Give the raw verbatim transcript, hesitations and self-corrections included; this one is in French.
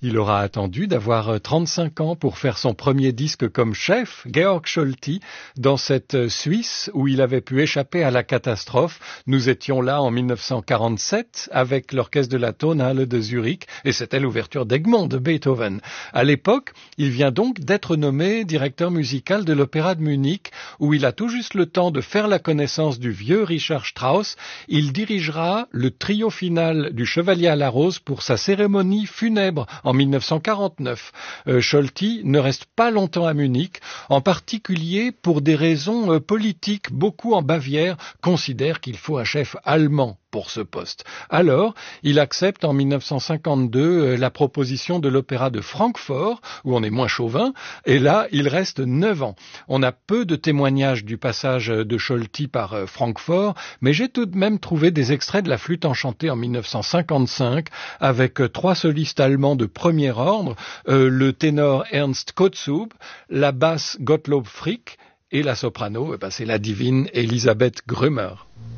Il aura attendu d'avoir trente-cinq ans pour faire son premier disque comme chef, Georg Scholti, dans cette Suisse où il avait pu échapper à la catastrophe. Nous étions là en mille neuf cent quarante-sept avec l'orchestre de la Tonhalle de Zurich et c'était l'ouverture d'Egmont de Beethoven. À l'époque, il vient donc d'être nommé directeur musical de l'Opéra de Munich où il a tout juste le temps de faire la connaissance du vieux Richard Strauss. Il dirigera le trio final du Chevalier à la Rose pour sa cérémonie funèbre en mille neuf cent quarante-neuf. Euh, Scholti ne reste pas longtemps à Munich, en particulier pour des raisons euh, politiques. Beaucoup en Bavière considèrent qu'il faut un chef allemand pour ce poste. Alors, il accepte en mille neuf cent cinquante-deux euh, la proposition de l'Opéra de Francfort, où on est moins chauvin, et là, il reste neuf ans. On a peu de témoignages du passage de Scholti par euh, Francfort, mais j'ai tout de même trouvé des extraits de la Flûte enchantée en mille neuf cent cinquante-cinq, avec euh, trois solistes allemands de premier ordre, euh, le ténor Ernst Kotzub, la basse Gottlob Frick, et la soprano, eh ben, c'est la divine Elisabeth Grömer.